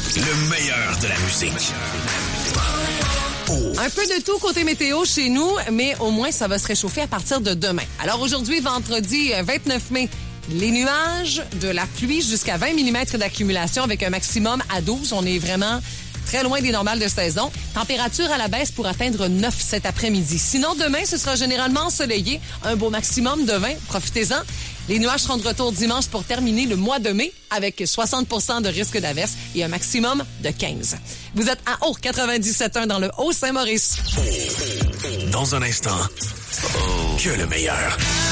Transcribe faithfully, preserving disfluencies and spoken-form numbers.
Le meilleur de la musique. Un peu de tout côté météo chez nous, mais au moins ça va se réchauffer à partir de demain. Alors aujourd'hui, vendredi vingt-neuf mai, les nuages, de la pluie jusqu'à vingt millimètres d'accumulation avec un maximum à douze. On est vraiment très loin des normales de saison. Température à la baisse pour atteindre neuf cet après-midi. Sinon, demain, ce sera généralement ensoleillé. Un beau maximum de vingt. Profitez-en. Les nuages seront de retour dimanche pour terminer le mois de mai avec soixante pour cent de risque d'averse et un maximum de quinze. Vous êtes à Haut quatre-vingt-dix-sept virgule un dans le Haut-Saint-Maurice. Dans un instant, que le meilleur.